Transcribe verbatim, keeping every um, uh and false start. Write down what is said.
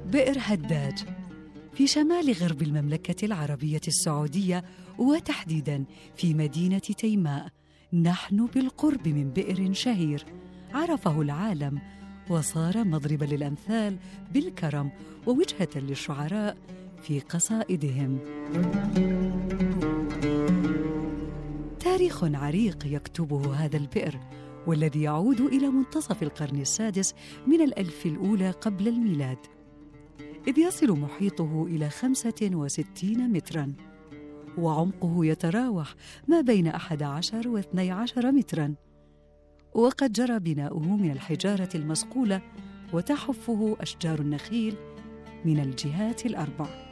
بئر هداج في شمال غرب المملكة العربية السعودية، وتحديداً في مدينة تيماء. نحن بالقرب من بئر شهير عرفه العالم، وصار مضرباً للأمثال بالكرم ووجهة للشعراء في قصائدهم. تاريخ عريق يكتبه هذا البئر، والذي يعود إلى منتصف القرن السادس من الألف الأولى قبل الميلاد، إذ يصل محيطه إلى خمسة وستين متراً، وعمقه يتراوح ما بين أحد عشر واثني عشر متراً، وقد جرى بناؤه من الحجارة المصقولة وتحفه أشجار النخيل من الجهات الأربع.